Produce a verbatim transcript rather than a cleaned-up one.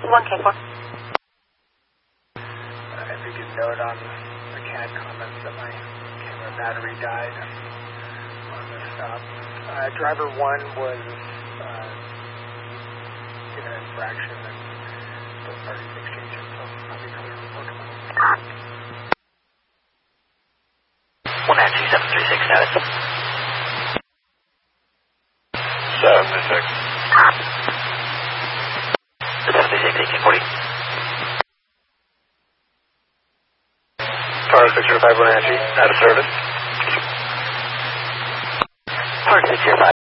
one K four. Uh, if you could note on the C A D comments that my camera battery died on the stop. Uh, driver one was uh, in an infraction and both parties exchanged it, so I'll be clear to report tomorrow. one Nancy, seven three six status. seven three six. seven three six, eighteen forty. Car six zero five one Nancy, out of service. Car six zero five.